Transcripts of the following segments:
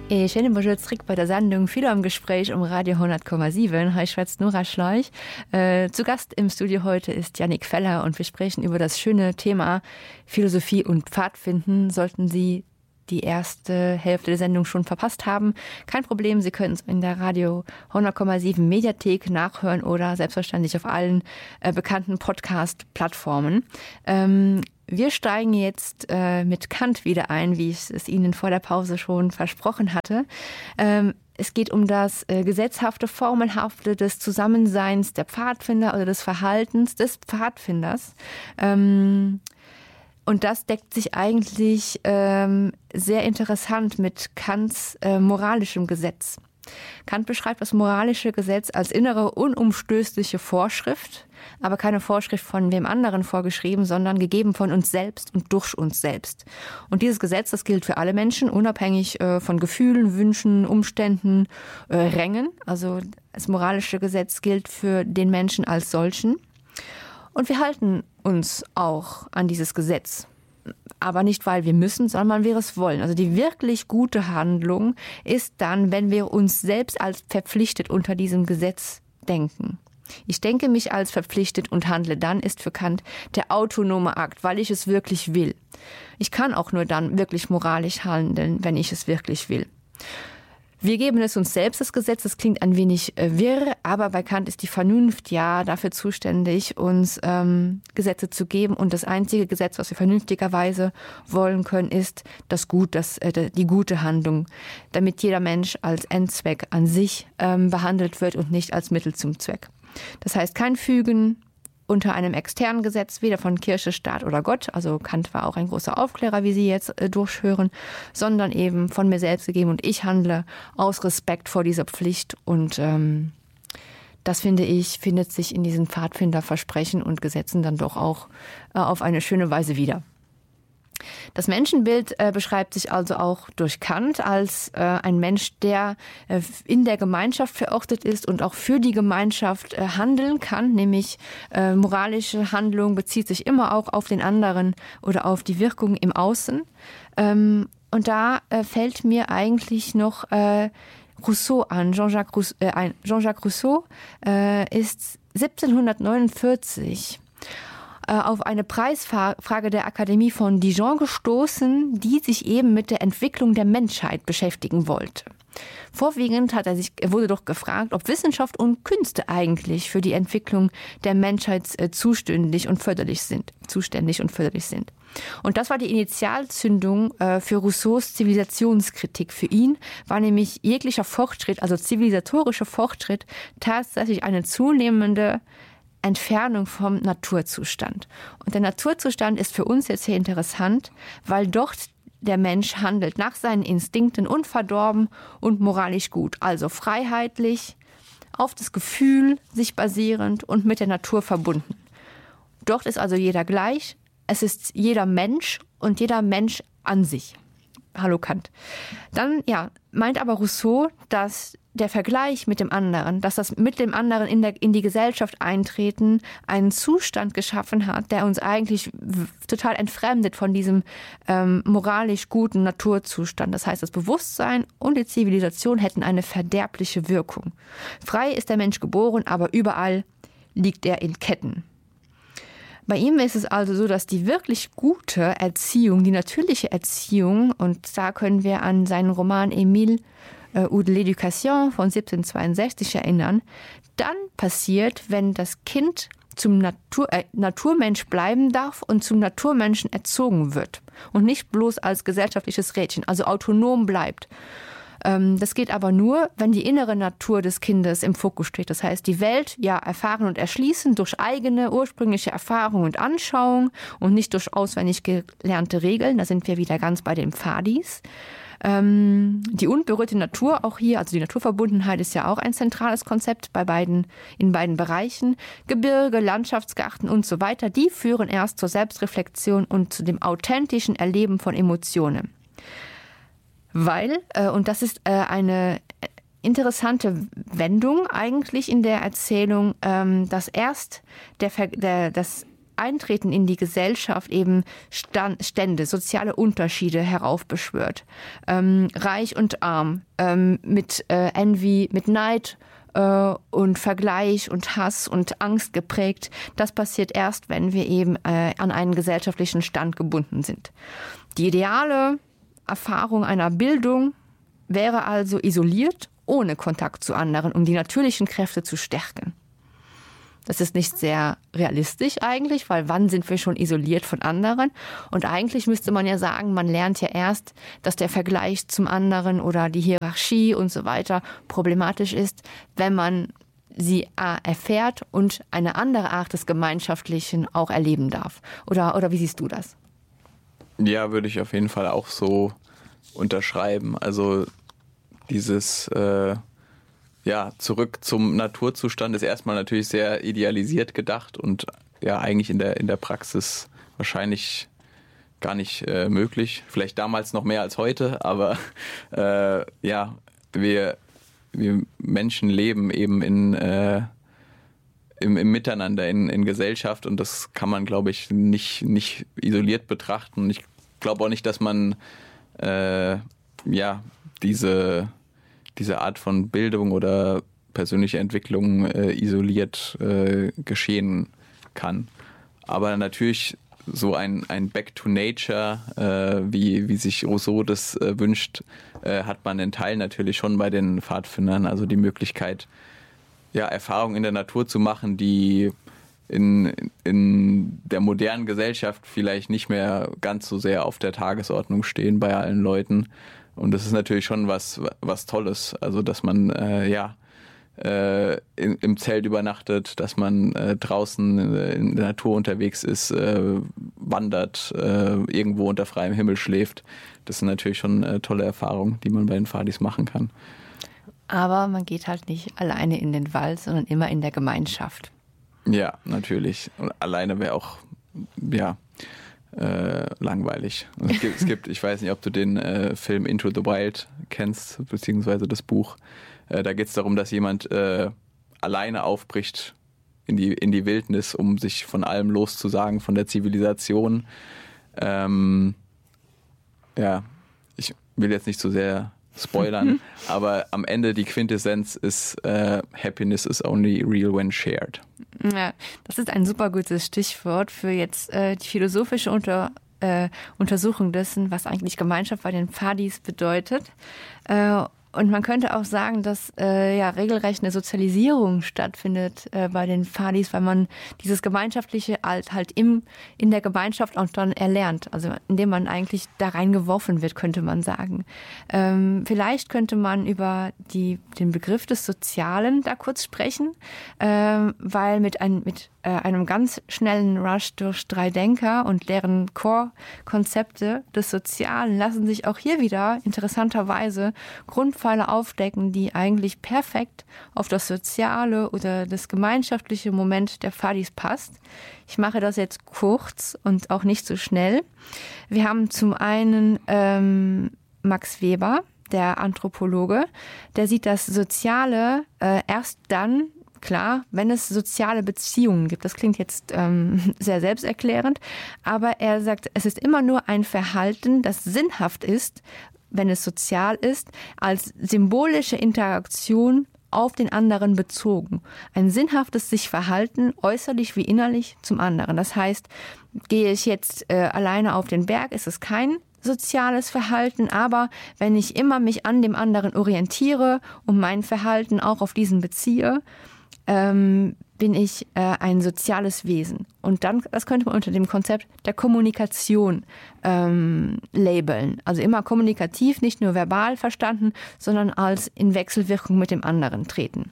Ich bin zurück bei der Sendung «Viele am Gespräch» um Radio 100,7. Ich schwätze Nora Schleich. Zu Gast im Studio heute ist Jannik Feller und wir sprechen über das schöne Thema Philosophie und Pfadfinden. Sollten Sie die erste Hälfte der Sendung schon verpasst haben, kein Problem, Sie können es in der Radio 100,7 Mediathek nachhören oder selbstverständlich auf allen bekannten Podcast-Plattformen. Wir steigen jetzt mit Kant wieder ein, wie ich es Ihnen vor der Pause schon versprochen hatte. Es geht um das gesetzhafte, formelhafte des Zusammenseins der Pfadfinder oder des Verhaltens des Pfadfinders. Und das deckt sich eigentlich sehr interessant mit Kants moralischem Gesetz. Kant beschreibt das moralische Gesetz als innere, unumstößliche Vorschrift, aber keine Vorschrift von wem anderen vorgeschrieben, sondern gegeben von uns selbst und durch uns selbst. Und dieses Gesetz, das gilt für alle Menschen, unabhängig von Gefühlen, Wünschen, Umständen, Rängen. Also das moralische Gesetz gilt für den Menschen als solchen. Und wir halten uns auch an dieses Gesetz. Aber nicht, weil wir müssen, sondern weil wir es wollen. Also die wirklich gute Handlung ist dann, wenn wir uns selbst als verpflichtet unter diesem Gesetz denken. Ich denke mich als verpflichtet und handle dann, ist für Kant der autonome Akt, weil ich es wirklich will. Ich kann auch nur dann wirklich moralisch handeln, wenn ich es wirklich will. Wir geben es uns selbst, das Gesetz, das klingt ein wenig wirr, aber bei Kant ist die Vernunft ja dafür zuständig, uns Gesetze zu geben. Und das einzige Gesetz, was wir vernünftigerweise wollen können, ist die gute Handlung, damit jeder Mensch als Endzweck an sich behandelt wird und nicht als Mittel zum Zweck. Das heißt, kein Fügen unter einem externen Gesetz, weder von Kirche, Staat oder Gott, also Kant war auch ein großer Aufklärer, wie Sie jetzt durchhören, sondern eben von mir selbst gegeben und ich handle aus Respekt vor dieser Pflicht und das, finde ich, findet sich in diesen Pfadfinderversprechen und Gesetzen dann doch auch auf eine schöne Weise wieder. Das Menschenbild beschreibt sich also auch durch Kant als ein Mensch, der in der Gemeinschaft verortet ist und auch für die Gemeinschaft handeln kann, nämlich moralische Handlung bezieht sich immer auch auf den anderen oder auf die Wirkung im Außen. Und da fällt mir eigentlich noch Rousseau an. Jean-Jacques Rousseau ist 1749 auf eine Preisfrage der Akademie von Dijon gestoßen, die sich eben mit der Entwicklung der Menschheit beschäftigen wollte. Vorwiegend wurde doch gefragt, ob Wissenschaft und Künste eigentlich für die Entwicklung der Menschheit zuständig und förderlich sind. Und das war die Initialzündung für Rousseaus Zivilisationskritik. Für ihn war nämlich jeglicher Fortschritt, also zivilisatorischer Fortschritt, tatsächlich eine zunehmende Entfernung vom Naturzustand. Und der Naturzustand ist für uns jetzt hier interessant, weil dort der Mensch handelt nach seinen Instinkten unverdorben und moralisch gut. Also freiheitlich, auf das Gefühl sich basierend und mit der Natur verbunden. Dort ist also jeder gleich. Es ist jeder Mensch und jeder Mensch an sich. Hallo Kant. Dann meint aber Rousseau, dass der Vergleich mit dem anderen, dass das mit dem anderen in die Gesellschaft eintreten, einen Zustand geschaffen hat, der uns eigentlich total entfremdet von diesem moralisch guten Naturzustand. Das heißt, das Bewusstsein und die Zivilisation hätten eine verderbliche Wirkung. Frei ist der Mensch geboren, aber überall liegt er in Ketten. Bei ihm ist es also so, dass die wirklich gute Erziehung, die natürliche Erziehung, und da können wir an seinen Roman Émile ou de l'Éducation von 1762 erinnern, dann passiert, wenn das Kind zum Naturmensch bleiben darf und zum Naturmenschen erzogen wird und nicht bloß als gesellschaftliches Rädchen, also autonom bleibt. Das geht aber nur, wenn die innere Natur des Kindes im Fokus steht. Das heißt, die Welt erfahren und erschließen durch eigene ursprüngliche Erfahrung und Anschauung und nicht durch auswendig gelernte Regeln. Da sind wir wieder ganz bei den Pfadis. Die unberührte Natur auch hier, also die Naturverbundenheit ist ja auch ein zentrales Konzept in beiden Bereichen. Gebirge, Landschaftsgarten und so weiter, die führen erst zur Selbstreflexion und zu dem authentischen Erleben von Emotionen. Weil, und das ist eine interessante Wendung eigentlich in der Erzählung, dass erst das Eintreten in die Gesellschaft eben Stände, soziale Unterschiede heraufbeschwört. Reich und arm, mit Envy, mit Neid und Vergleich und Hass und Angst geprägt. Das passiert erst, wenn wir eben an einen gesellschaftlichen Stand gebunden sind. Die ideale Erfahrung einer Bildung wäre also isoliert, ohne Kontakt zu anderen, um die natürlichen Kräfte zu stärken. Das ist nicht sehr realistisch eigentlich, weil wann sind wir schon isoliert von anderen? Und eigentlich müsste man ja sagen, man lernt ja erst, dass der Vergleich zum anderen oder die Hierarchie und so weiter problematisch ist, wenn man sie erfährt und eine andere Art des Gemeinschaftlichen auch erleben darf. Oder wie siehst du das? Ja, würde ich auf jeden Fall auch so unterschreiben. Also dieses zurück zum Naturzustand ist erstmal natürlich sehr idealisiert gedacht und ja eigentlich in der Praxis wahrscheinlich gar nicht möglich. Vielleicht damals noch mehr als heute, aber wir Menschen leben eben im Miteinander, in Gesellschaft und das kann man, glaube ich, nicht isoliert betrachten. Ich glaube auch nicht, dass man diese Art von Bildung oder persönliche Entwicklung isoliert geschehen kann. Aber natürlich so ein Back to Nature, wie sich Rousseau das wünscht, hat man in Teilen natürlich schon bei den Pfadfindern. Also die Möglichkeit, Erfahrungen in der Natur zu machen, die in der modernen Gesellschaft vielleicht nicht mehr ganz so sehr auf der Tagesordnung stehen bei allen Leuten. Und das ist natürlich schon was Tolles. Also dass man im Zelt übernachtet, dass man draußen in der Natur unterwegs ist, wandert, irgendwo unter freiem Himmel schläft. Das sind natürlich schon tolle Erfahrungen, die man bei den Pfadis machen kann. Aber man geht halt nicht alleine in den Wald, sondern immer in der Gemeinschaft. Ja, natürlich. Und alleine wäre auch, langweilig. Es gibt, ich weiß nicht, ob du den Film Into the Wild kennst, beziehungsweise das Buch. Da geht es darum, dass jemand alleine aufbricht in die Wildnis, um sich von allem loszusagen, von der Zivilisation. Ich will jetzt nicht so sehr spoilern, aber am Ende die Quintessenz ist Happiness is only real when shared. Ja, das ist ein super gutes Stichwort für jetzt die philosophische Untersuchung dessen, was eigentlich Gemeinschaft bei den Pfadis bedeutet. Und man könnte auch sagen, dass regelrecht eine Sozialisierung stattfindet bei den Pfadis, weil man dieses Gemeinschaftliche halt in der Gemeinschaft auch dann erlernt. Also indem man eigentlich da reingeworfen wird, könnte man sagen. Vielleicht könnte man über den Begriff des Sozialen da kurz sprechen, weil mit einem ganz schnellen Rush durch 3 Denker und deren Core-Konzepte des Sozialen lassen sich auch hier wieder interessanterweise Grundpfeiler aufdecken, die eigentlich perfekt auf das soziale oder das gemeinschaftliche Moment der Pfadis passt. Ich mache das jetzt kurz und auch nicht so schnell. Wir haben zum einen Max Weber, der Anthropologe, der sieht das Soziale erst dann, klar, wenn es soziale Beziehungen gibt. Das klingt jetzt sehr selbsterklärend, aber er sagt, es ist immer nur ein Verhalten, das sinnhaft ist, wenn es sozial ist, als symbolische Interaktion auf den anderen bezogen. Ein sinnhaftes sich Verhalten, äußerlich wie innerlich, zum anderen. Das heißt, gehe ich jetzt alleine auf den Berg, ist es kein soziales Verhalten, aber wenn ich immer mich an dem anderen orientiere und mein Verhalten auch auf diesen beziehe, bin ich ein soziales Wesen. Und dann, das könnte man unter dem Konzept der Kommunikation labeln. Also immer kommunikativ, nicht nur verbal verstanden, sondern als in Wechselwirkung mit dem anderen treten.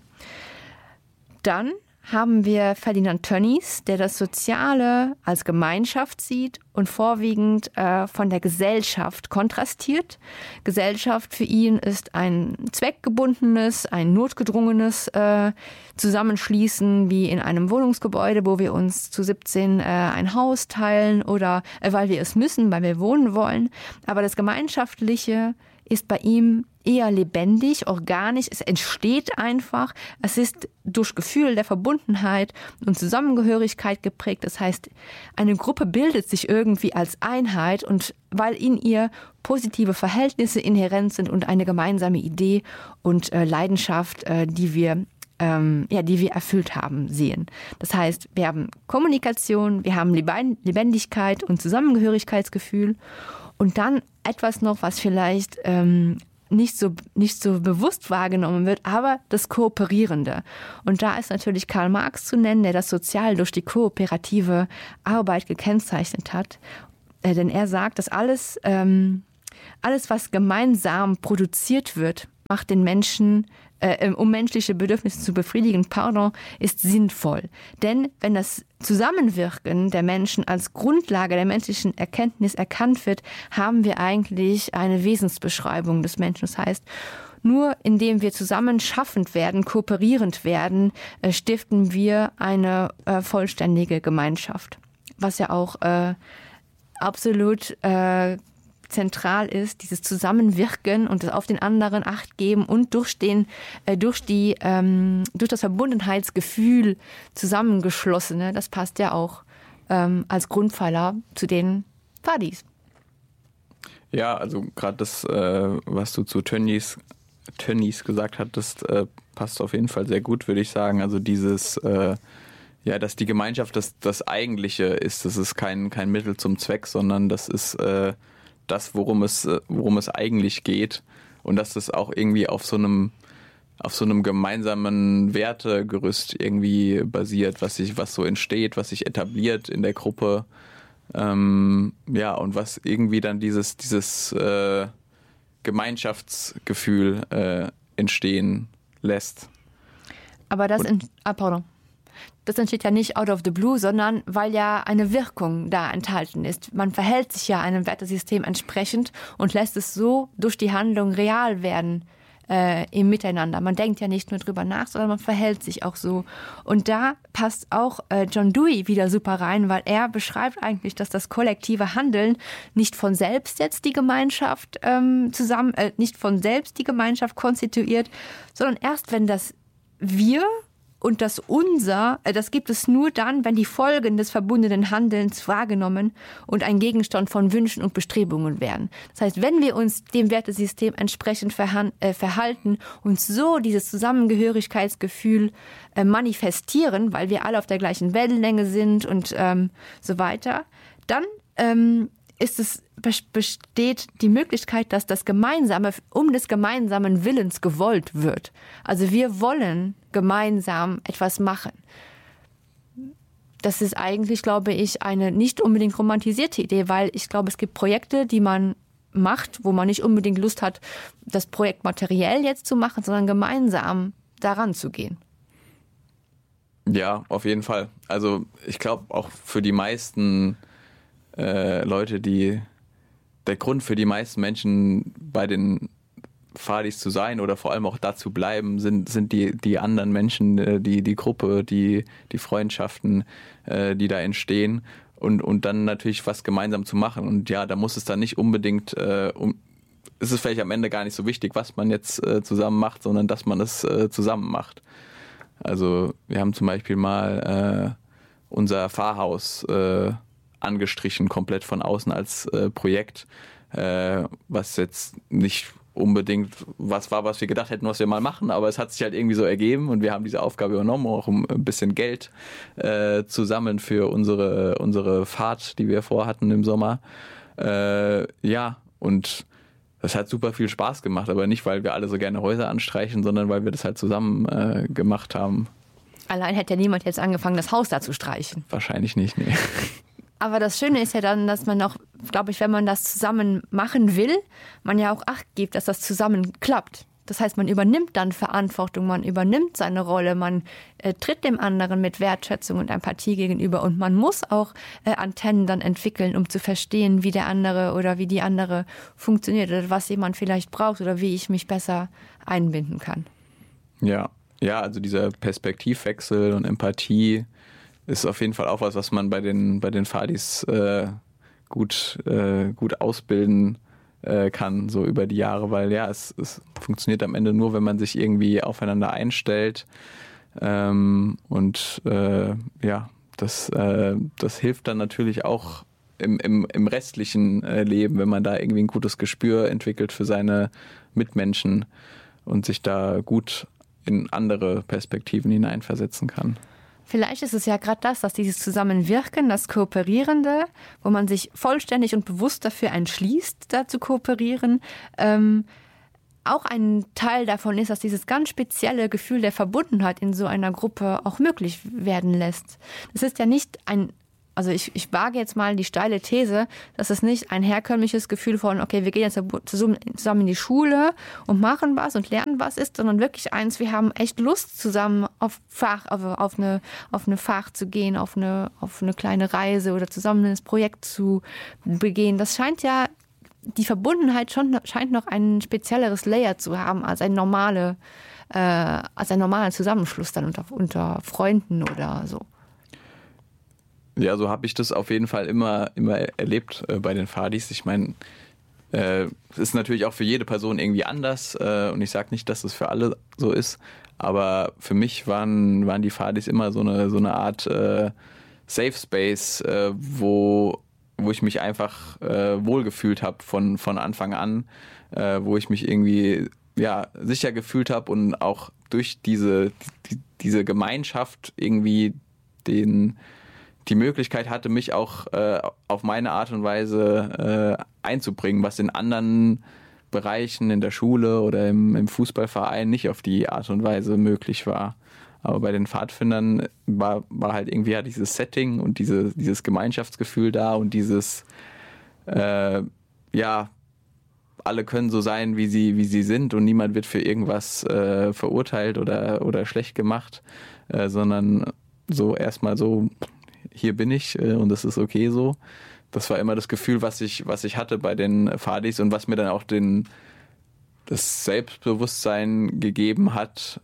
Dann haben wir Ferdinand Tönnies, der das Soziale als Gemeinschaft sieht und vorwiegend von der Gesellschaft kontrastiert. Gesellschaft für ihn ist ein zweckgebundenes, ein notgedrungenes Zusammenschließen wie in einem Wohnungsgebäude, wo wir uns zu 17 ein Haus teilen oder weil wir es müssen, weil wir wohnen wollen. Aber das Gemeinschaftliche ist bei ihm eher lebendig, organisch, es entsteht einfach, es ist durch Gefühl der Verbundenheit und Zusammengehörigkeit geprägt. Das heißt, eine Gruppe bildet sich irgendwie als Einheit und weil in ihr positive Verhältnisse inhärent sind und eine gemeinsame Idee und Leidenschaft, die wir erfüllt haben, sehen. Das heißt, wir haben Kommunikation, wir haben Lebendigkeit und Zusammengehörigkeitsgefühl und dann etwas noch, was vielleicht nicht so bewusst wahrgenommen wird, aber das Kooperierende. Und da ist natürlich Karl Marx zu nennen, der das Sozial durch die kooperative Arbeit gekennzeichnet hat. Denn er sagt, dass alles, was gemeinsam produziert wird, macht den Menschen, um menschliche Bedürfnisse zu befriedigen, ist sinnvoll. Denn wenn das Zusammenwirken der Menschen als Grundlage der menschlichen Erkenntnis erkannt wird, haben wir eigentlich eine Wesensbeschreibung des Menschen. Das heißt, nur indem wir zusammen schaffend werden, kooperierend werden, stiften wir eine vollständige Gemeinschaft. Was ja auch absolut zentral ist, dieses Zusammenwirken und das auf den anderen Acht geben und durch das Verbundenheitsgefühl zusammengeschlossene, das passt ja auch als Grundpfeiler zu den Fadis. Ja, also gerade das, was du zu Tönnies gesagt hattest, passt auf jeden Fall sehr gut, würde ich sagen. Also dieses, dass die Gemeinschaft das Eigentliche ist. Das ist kein Mittel zum Zweck, sondern das ist das, worum es eigentlich geht und dass das auch irgendwie auf so einem gemeinsamen Wertegerüst irgendwie basiert, was so entsteht, was sich etabliert in der Gruppe, und was irgendwie dann dieses Gemeinschaftsgefühl entstehen lässt. Aber das entsteht ja nicht out of the blue, sondern weil ja eine Wirkung da enthalten ist. Man verhält sich ja einem Wertesystem entsprechend und lässt es so durch die Handlung real werden im Miteinander. Man denkt ja nicht nur drüber nach, sondern man verhält sich auch so. Und da passt auch John Dewey wieder super rein, weil er beschreibt eigentlich, dass das kollektive Handeln nicht von selbst jetzt die Gemeinschaft nicht von selbst die Gemeinschaft konstituiert, sondern erst wenn das Wir und das Unser, das gibt es nur dann, wenn die Folgen des verbundenen Handelns wahrgenommen und ein Gegenstand von Wünschen und Bestrebungen werden. Das heißt, wenn wir uns dem Wertesystem entsprechend verhalten und so dieses Zusammengehörigkeitsgefühl manifestieren, weil wir alle auf der gleichen Wellenlänge sind und so weiter, dann besteht die Möglichkeit, dass das Gemeinsame um des gemeinsamen Willens gewollt wird. Also wir wollen gemeinsam etwas machen. Das ist eigentlich, glaube ich, eine nicht unbedingt romantisierte Idee, weil ich glaube, es gibt Projekte, die man macht, wo man nicht unbedingt Lust hat, das Projekt materiell jetzt zu machen, sondern gemeinsam daran zu gehen. Ja, auf jeden Fall. Also ich glaube auch für die meisten Leute, der Grund für die meisten Menschen bei den Fadis zu sein oder vor allem auch da zu bleiben, sind die anderen Menschen, die Gruppe, die Freundschaften, die da entstehen und dann natürlich was gemeinsam zu machen. Und ja, da muss es dann nicht unbedingt, ist es vielleicht am Ende gar nicht so wichtig, was man jetzt zusammen macht, sondern dass man es zusammen macht. Also wir haben zum Beispiel mal unser Pfarrhaus angestrichen, komplett von außen als Projekt, was jetzt nicht unbedingt was war, was wir gedacht hätten, was wir mal machen, aber es hat sich halt irgendwie so ergeben und wir haben diese Aufgabe übernommen, auch um ein bisschen Geld zu sammeln für unsere Fahrt, die wir vorhatten im Sommer. Und das hat super viel Spaß gemacht, aber nicht, weil wir alle so gerne Häuser anstreichen, sondern weil wir das halt zusammen gemacht haben. Allein hätte ja niemand jetzt angefangen, das Haus da zu streichen. Wahrscheinlich nicht, nee. Aber das Schöne ist ja dann, dass man auch, glaube ich, wenn man das zusammen machen will, man ja auch Acht gibt, dass das zusammen klappt. Das heißt, man übernimmt dann Verantwortung, man übernimmt seine Rolle, man tritt dem anderen mit Wertschätzung und Empathie gegenüber und man muss auch Antennen dann entwickeln, um zu verstehen, wie der andere oder wie die andere funktioniert oder was jemand vielleicht braucht oder wie ich mich besser einbinden kann. Ja, also dieser Perspektivwechsel und Empathie ist auf jeden Fall auch was man bei den Fadis gut ausbilden kann, so über die Jahre, weil ja, es funktioniert am Ende nur, wenn man sich irgendwie aufeinander einstellt. Das hilft dann natürlich auch im restlichen Leben, wenn man da irgendwie ein gutes Gespür entwickelt für seine Mitmenschen und sich da gut in andere Perspektiven hineinversetzen kann. Vielleicht ist es ja gerade das, dass dieses Zusammenwirken, das Kooperierende, wo man sich vollständig und bewusst dafür entschließt, da zu kooperieren, auch ein Teil davon ist, dass dieses ganz spezielle Gefühl der Verbundenheit in so einer Gruppe auch möglich werden lässt. Das ist ja nicht also ich wage jetzt mal die steile These, dass es nicht ein herkömmliches Gefühl von, okay, wir gehen jetzt zusammen in die Schule und machen was und lernen was ist, sondern wirklich eins, wir haben echt Lust, zusammen auf eine Fach zu gehen, auf eine kleine Reise oder zusammen ein Projekt zu begehen. Das scheint ja, die Verbundenheit scheint noch ein spezielleres Layer zu haben als ein normaler Zusammenschluss dann unter Freunden oder so. Ja, so habe ich das auf jeden Fall immer erlebt bei den Fadis. Ich meine, es ist natürlich auch für jede Person irgendwie anders und ich sage nicht, dass es für alle so ist, aber für mich waren die Fadis immer so eine Art Safe Space, wo ich mich einfach wohlgefühlt habe von Anfang an, wo ich mich irgendwie sicher gefühlt habe und auch durch diese Gemeinschaft irgendwie die Möglichkeit hatte, mich auch auf meine Art und Weise einzubringen, was in anderen Bereichen in der Schule oder im Fußballverein nicht auf die Art und Weise möglich war. Aber bei den Pfadfindern war halt irgendwie dieses Setting und dieses Gemeinschaftsgefühl da und dieses alle können so sein, wie sie sind und niemand wird für irgendwas verurteilt oder schlecht gemacht, sondern so erstmal so, hier bin ich und das ist okay so. Das war immer das Gefühl, was ich hatte bei den Fadis und was mir dann auch das Selbstbewusstsein gegeben hat,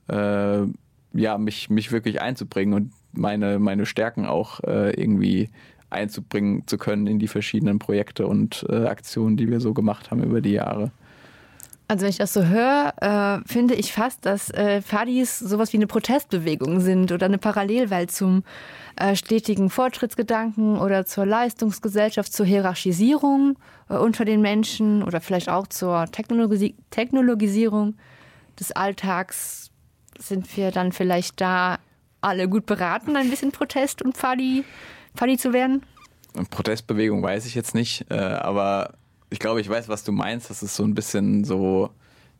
mich wirklich einzubringen und meine Stärken auch irgendwie einzubringen zu können in die verschiedenen Projekte und Aktionen, die wir so gemacht haben über die Jahre. Also wenn ich das so höre, finde ich fast, dass Fadis sowas wie eine Protestbewegung sind oder eine Parallelwelt zum stetigen Fortschrittsgedanken oder zur Leistungsgesellschaft, zur Hierarchisierung unter den Menschen oder vielleicht auch zur Technologisierung des Alltags. Sind wir dann vielleicht da alle gut beraten, ein bisschen Protest und Fadi zu werden? Protestbewegung weiß ich jetzt nicht, aber ich glaube, ich weiß, was du meinst, dass es so ein bisschen so,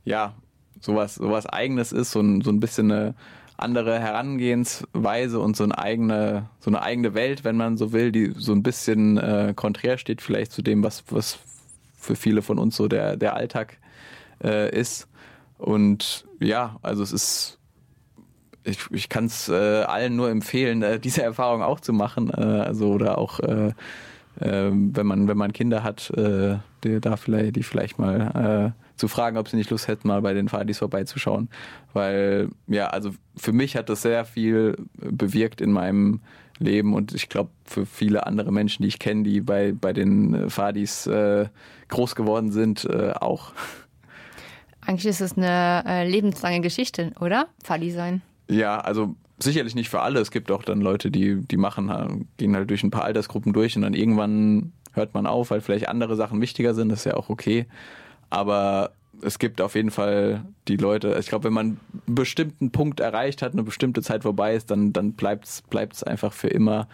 sowas Eigenes ist, so ein bisschen eine andere Herangehensweise und so eine eigene Welt, wenn man so will, die so ein bisschen konträr steht vielleicht zu dem, was für viele von uns so der Alltag ist. Und also es ist, ich kann es allen nur empfehlen, diese Erfahrung auch zu machen, oder auch wenn man Kinder hat, die vielleicht mal zu fragen, ob sie nicht Lust hätten, mal bei den Fadis vorbeizuschauen. Weil, also für mich hat das sehr viel bewirkt in meinem Leben und ich glaube für viele andere Menschen, die ich kenne, die bei den Fadis groß geworden sind, auch. Eigentlich ist es eine lebenslange Geschichte, oder? Fadi sein. Ja, also sicherlich nicht für alle. Es gibt auch dann Leute, die gehen halt durch ein paar Altersgruppen durch und dann irgendwann hört man auf, weil vielleicht andere Sachen wichtiger sind. Das ist ja auch okay. Aber es gibt auf jeden Fall die Leute, ich glaube, wenn man einen bestimmten Punkt erreicht hat, eine bestimmte Zeit vorbei ist, dann bleibt's einfach für immer.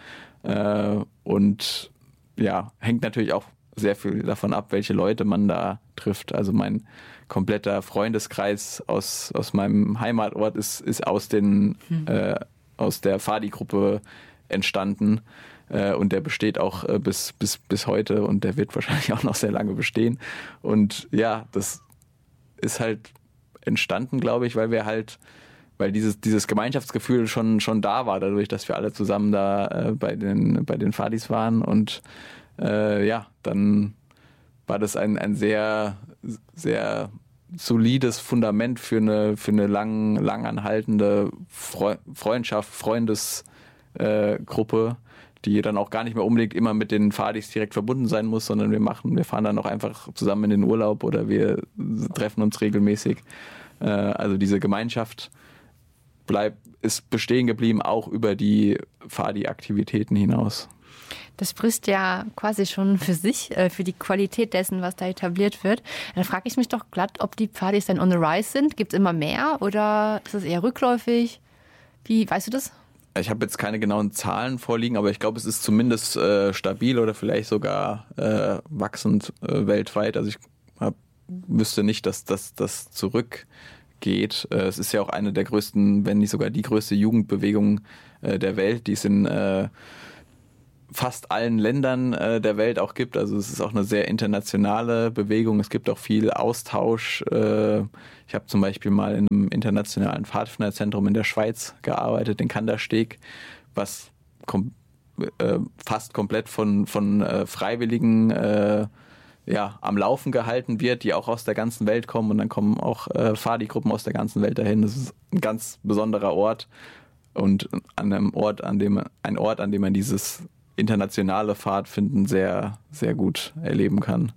Und hängt natürlich auch sehr viel davon ab, welche Leute man da trifft. Also mein kompletter Freundeskreis aus meinem Heimatort ist aus der Fadi-Gruppe entstanden und der besteht auch bis heute und der wird wahrscheinlich auch noch sehr lange bestehen. Und das ist halt entstanden, glaube ich, weil dieses Gemeinschaftsgefühl schon da war, dadurch, dass wir alle zusammen da bei den Fadis waren und dann war das ein sehr, sehr solides Fundament für eine lang anhaltende Freundschaft, Freundesgruppe, die dann auch gar nicht mehr unbedingt immer mit den Pfadis direkt verbunden sein muss, sondern wir fahren dann auch einfach zusammen in den Urlaub oder wir treffen uns regelmäßig. Also diese Gemeinschaft ist bestehen geblieben, auch über die Pfadi-Aktivitäten hinaus. Das spricht ja quasi schon für sich, für die Qualität dessen, was da etabliert wird. Dann frage ich mich doch glatt, ob die Pfadis dann on the rise sind. Gibt es immer mehr oder ist es eher rückläufig? Wie, weißt du das? Ich habe jetzt keine genauen Zahlen vorliegen, aber ich glaube, es ist zumindest stabil oder vielleicht sogar wachsend weltweit. Also ich wüsste nicht, dass das zurückgeht. Es ist ja auch eine der größten, wenn nicht sogar die größte Jugendbewegung der Welt, die es in fast allen Ländern der Welt auch gibt. Also es ist auch eine sehr internationale Bewegung. Es gibt auch viel Austausch. Ich habe zum Beispiel mal in einem internationalen Pfadfinderzentrum in der Schweiz gearbeitet, in Kandersteg, was fast komplett von Freiwilligen am Laufen gehalten wird, die auch aus der ganzen Welt kommen. Und dann kommen auch Pfadi-Gruppen aus der ganzen Welt dahin. Das ist ein ganz besonderer Ort. Und an einem Ort, an dem man dieses internationale Pfadfinden sehr, sehr gut erleben kann.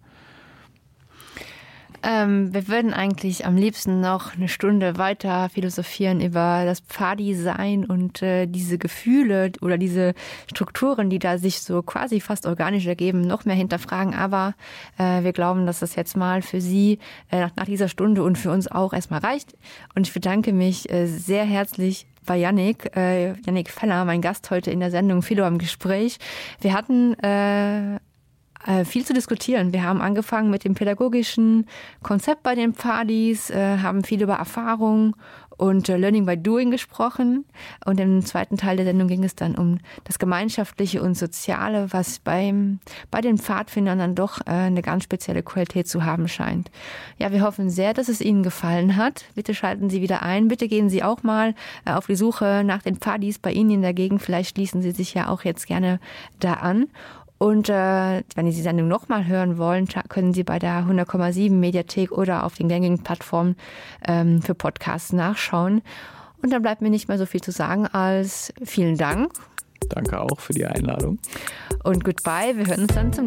Wir würden eigentlich am liebsten noch eine Stunde weiter philosophieren über das Pfadi-Sein und diese Gefühle oder diese Strukturen, die da sich so quasi fast organisch ergeben, noch mehr hinterfragen. Aber wir glauben, dass das jetzt mal für Sie nach dieser Stunde und für uns auch erstmal reicht. Und ich bedanke mich sehr herzlich bei Yannick Feller, mein Gast heute in der Sendung Philo am Gespräch. Wir hatten viel zu diskutieren. Wir haben angefangen mit dem pädagogischen Konzept bei den Pfadis, haben viel über Erfahrung und Learning by Doing gesprochen. Und im zweiten Teil der Sendung ging es dann um das Gemeinschaftliche und Soziale, was bei den Pfadfindern dann doch eine ganz spezielle Qualität zu haben scheint. Ja, wir hoffen sehr, dass es Ihnen gefallen hat. Bitte schalten Sie wieder ein. Bitte gehen Sie auch mal auf die Suche nach den Pfadis bei Ihnen in der Gegend. Vielleicht schließen Sie sich ja auch jetzt gerne da an. Und wenn Sie die Sendung nochmal hören wollen, können Sie bei der 100,7 Mediathek oder auf den gängigen Plattformen für Podcasts nachschauen. Und dann bleibt mir nicht mehr so viel zu sagen als vielen Dank. Danke auch für die Einladung. Und goodbye, wir hören uns dann zum